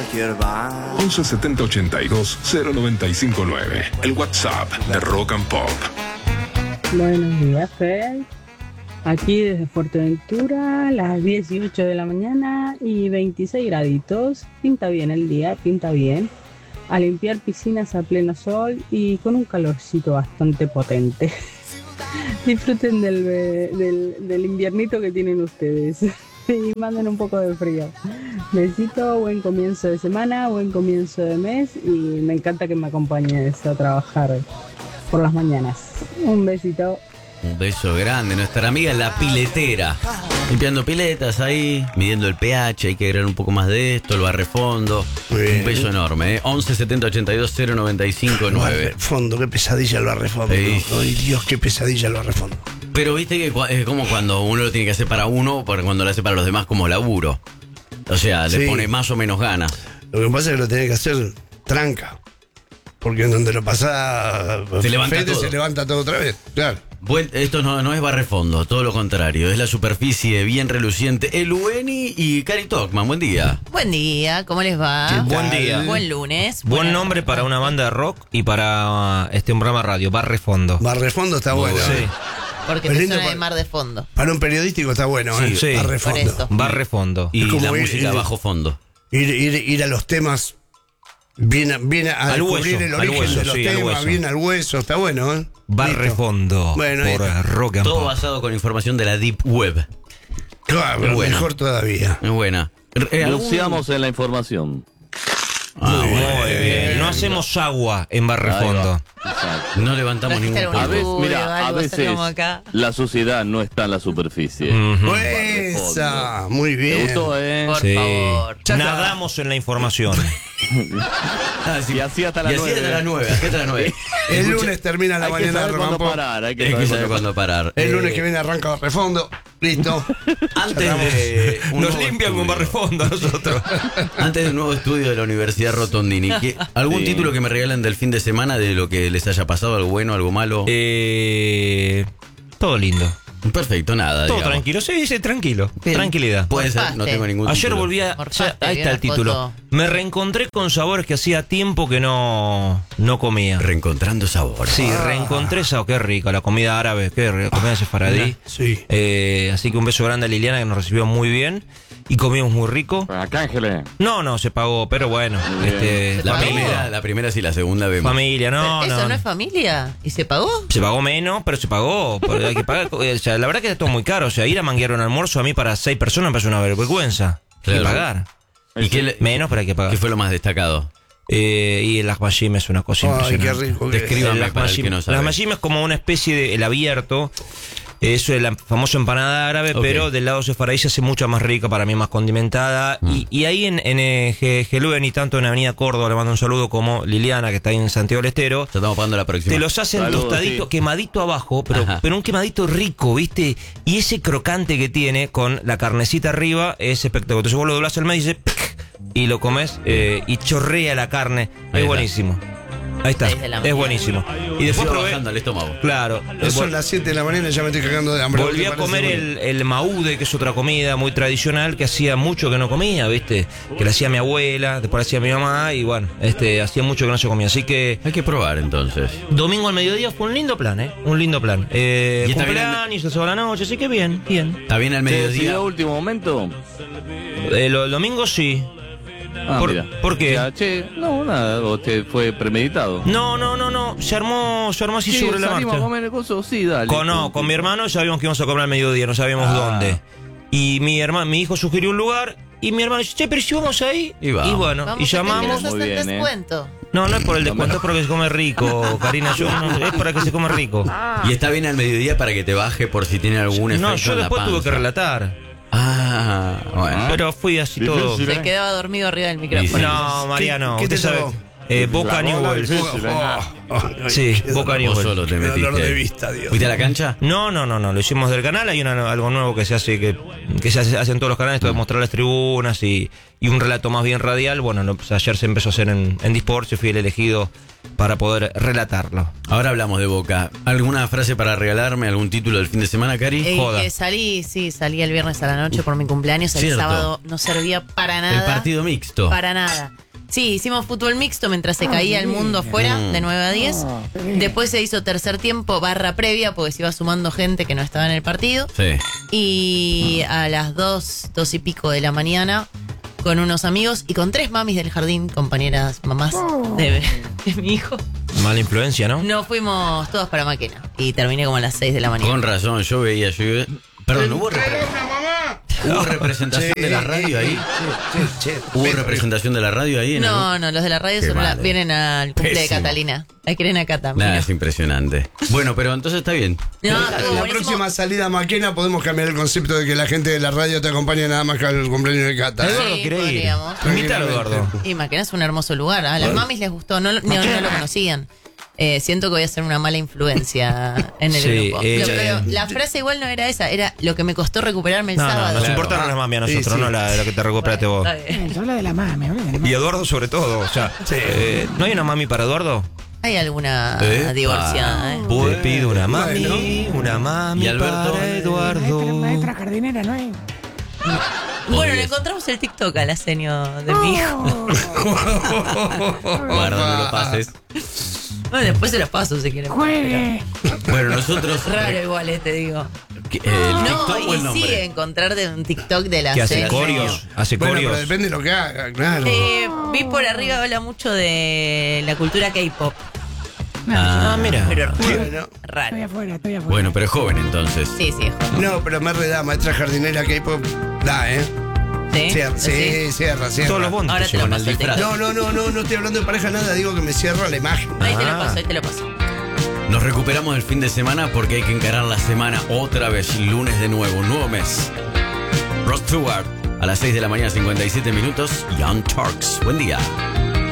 cualquier bar. 11 70 82 0959. El WhatsApp de Rock and Pop. Buenos días, Fed. Aquí desde Fuerteventura, las 18 de la mañana y 26 graditos. Pinta bien el día, pinta bien. A limpiar piscinas a pleno sol y con un calorcito bastante potente. Disfruten del inviernito que tienen ustedes y manden un poco de frío. Besito, buen comienzo de semana, buen comienzo de mes y me encanta que me acompañes a trabajar por las mañanas. Un besito. Un beso grande, nuestra amiga la piletera. Limpiando piletas ahí, midiendo el pH, hay que agregar un poco más de esto, el barrefondo. Un beso enorme, 11 70 82 0959. Barrefondo, qué pesadilla el barrefondo. Sí. Ay, Dios, qué pesadilla el barrefondo. Pero viste que es como cuando uno lo tiene que hacer para uno, pero cuando lo hace para los demás como laburo. O sea, le pone más o menos ganas. Lo que pasa es que lo tenés que hacer tranca. Porque en donde lo pasa se levanta Fede, todo. se levanta todo otra vez. Claro. Esto no es barrefondo, todo lo contrario. Es la superficie bien reluciente. El Ueni y Cari Tocman, buen día. Buen día, ¿cómo les va? Buen día. Buen lunes. Buen nombre para una banda de rock y para un programa de radio, Barrefondo. Barrefondo está bueno. Sí. Porque Es te lindo suena de para- mar de fondo. Para un periodístico está bueno, Sí, sí. Barrefondo. Por eso. Barrefondo. Y Es como la ir- música ir- bajo fondo. Ir a los temas bien a Al descubrir hueso, el al origen hueso, de los sí, al temas, hueso. bien al hueso, está bueno, ¿eh? Barrefondo. Bueno, ahí por está. Rock and Todo Pop. basado con información de la Deep Web. Claro, pero Bueno. mejor todavía. Es buena. Luciamos en la información. Muy bien. No hacemos agua en Barrefondo. No levantamos ¿Trajiste ningún algún polvo. A veces, estudio, mira, a algo así veces como acá? la suciedad no está en la superficie. Esa, muy ¿Te bien. gustó, Por Sí. favor. Nadamos en la información. Y así hasta las Y así 9. hasta las 9. Aquí hasta las 9. El lunes termina la Hay que mañana de saber Rock and cuándo Pop. parar. Hay que Hay que saber saber cuándo cuándo parar. El lunes que viene arranca Barrefondo. Listo. Antes de un Nos nuevo limpian con estudio. Barrefondo a nosotros. Antes de un nuevo estudio de la Universidad Rotondini. ¿Algún Sí. título que me regalen del fin de semana de lo que les haya pasado? ¿Algo bueno, algo malo? Todo lindo. Perfecto, nada. Todo digamos. tranquilo. Sí, tranquilo. Bien. Tranquilidad. Puede ser, no Morfaste. tengo ningún Ayer título. volví a... Morfaste, ahí vi está el una título. foto. Me reencontré con sabores que hacía tiempo que no comía. Reencontrando sabor. Sí, reencontré esa, qué rica, la comida árabe, qué rica, comida sefaradí. Sí. Así que un beso grande a Liliana que nos recibió muy bien y comimos muy rico. Acá, Ángeles. No, se pagó, pero bueno, ¿Se La pagó? primera sí, la segunda vemos. familia, no, ¿Eso no no. es familia? ¿Y se pagó? Se pagó menos, pero se pagó. Pero hay que pagar. O sea, la verdad que es todo muy caro. O sea, ir a manguear un almuerzo a mí para 6 personas me parece una vergüenza. Hay que Claro. pagar. ¿Y qué, Menos, pero hay que pagar. qué fue lo más destacado? Y el ajmashim es una cosa Ay, impresionante. qué rico que es. Descríbame El para el que no sabe. ajmashim es como una especie de el abierto. Eso es la famosa empanada árabe, Ok. pero del lado sefaradí se hace mucho más rica, para mí más condimentada. Y ahí en Geluen y tanto en Avenida Córdoba, le mando un saludo, como Liliana, que está ahí en Santiago del Estero. Ya estamos pagando la próxima. Te los hacen Saludos, tostadito, sí. quemadito abajo, Ajá. pero un quemadito rico, ¿viste? Y ese crocante que tiene con la carnecita arriba es espectacular. Entonces vos lo doblás al medio y dice, ¡pic! Y lo comes y chorrea la carne. Ahí Es está. buenísimo. Ahí está, 6 de la es mañana. buenísimo. Y Y después después probé, bajando al estómago. claro, Son las 7 de la mañana y ya me estoy cagando de hambre. volví ¿Te a parece? comer el maude, que es otra comida muy tradicional que hacía mucho que no comía, ¿viste? Que la hacía mi abuela, después la hacía mi mamá y bueno, hacía mucho que no se comía. Así que Hay que probar entonces. domingo al mediodía fue un lindo plan, ¿eh? Un lindo plan. está bien Cumpleaños, el sábado a la noche, así que bien, bien. ¿Está bien al ¿Se mediodía? decidió a último momento? El domingo sí. Ah, ¿Por- mira. por qué? O sea, che, no, nada, o te fue premeditado. No. Se armó así Sí, sobre la salimos a marcha. comer el coso, sí, dale. Con mi hermano sabíamos que íbamos a comer al mediodía, no sabíamos dónde. Y mi hijo sugirió un lugar y mi hermano dice, che, pero si vamos ahí. Y vamos. Bueno, Vamos y a que llamamos. nos hacen Muy bien, descuento. No es por el descuento, es porque se come rico, Karina. Es para que se come rico. Y está bien al mediodía para que te baje por si tiene algún efecto No, yo en la después tuve panza. que relatar. Ah, bueno. Pero fui así todo. Se quedaba dormido arriba del micrófono. Sí. No, Mariano, ¿Qué te usted sabe. tocó? Boca Newell's. Sí, Boca Vos Newell's. solo te Qué dolor metiste. de vista, Dios. ¿Fuiste a la cancha? No, lo hicimos del canal. Hay algo nuevo que se hace que se hace en todos los canales, esto de mostrar las tribunas y un relato más bien radial. Bueno, ayer se empezó a hacer en Disports y fui el elegido para poder relatarlo. Ahora hablamos de Boca. ¿Alguna frase para regalarme? ¿Algún título del fin de semana, Cari? Joda. Salí el viernes a la noche por mi cumpleaños. El Cierto. sábado no servía para nada. El partido mixto. Para nada. Sí, hicimos fútbol mixto mientras se caía el mundo afuera, de 9 a 10. Después se hizo tercer tiempo, barra previa, porque se iba sumando gente que no estaba en el partido. Sí. Y a las 2 y pico de la mañana, con unos amigos y con 3 mamis del jardín, compañeras, mamás de mi hijo, Mala influencia, ¿no? nos fuimos todos para Maquena. Y terminé como a las 6 de la mañana. Con razón, yo veía. Perdón, ¿hubo representación de la radio ahí? ¿Hubo representación de la radio ahí? No, los de la radio Qué mal. vienen al cumple de Pésimo. Catalina. La quieren acá también. Nada, es impresionante. Bueno, pero entonces está bien. No, estuvo La buenísimo. próxima salida a Maquena podemos cambiar el concepto de que la gente de la radio te acompañe nada más que al cumpleaños de Cata. Eduardo Sí, quiere ir. podríamos. Invítalo, Eduardo. Y Maquena es un hermoso lugar. A las mamis les gustó, no lo conocían. Siento que voy a ser una mala influencia en el Sí, grupo. Pero la frase igual no era esa, era lo que me costó recuperarme el No, sábado. nos importaron las mami a nosotros, Sí, sí. no la que te recuperaste vos. Está bien. Habla de la mami, habla de la mami. Y Eduardo sobre todo, o sea, ¿no hay una mami para Eduardo? Hay alguna Epa. divorciada. Te pido una mami, una mami ¿Y Alberto? para Eduardo. Maestra jardinera, ¿no hay? Bueno, le encontramos el TikTok a la seño de mi hijo. Guarda, no lo pases. Bueno, después se los paso si quieren. ¡Juegue! Bueno, nosotros. Raro igual, te digo. ¿El No, TikTok o el y nombre? sí, encontrar de un TikTok de la Que hace seño. corios, hace Bueno, pero corios. depende de lo que haga, claro. Vi por arriba, habla mucho de la cultura K-pop. Ah, mira. Pero Bueno, Estoy raro. afuera, estoy afuera. Bueno, pero es joven entonces. Sí, sí, es joven. no, pero me reda, maestra jardinera K-pop, da, ¿eh? ¿Sí? Cierra, ¿Sí? sí, cierra. Todos los bondes Ahora te te lo llevan. paso el disfraz. TikTok. No estoy hablando de pareja, nada, digo que me cierra la imagen. Ahí te lo Ah. paso, ahí te lo paso. Nos recuperamos el fin de semana porque hay que encarar la semana otra vez. Lunes de nuevo, un nuevo mes. Rod Stewart a las 6 de la mañana, 57 minutos. Young Turks. Buen día.